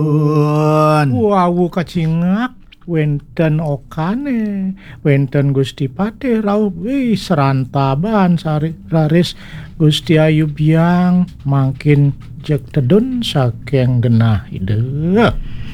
Wawu kacingak wenten okane wenten Gusti Patih rauh serantaban sari raris Gusti Ayu biang makin jek tedun saking genah ide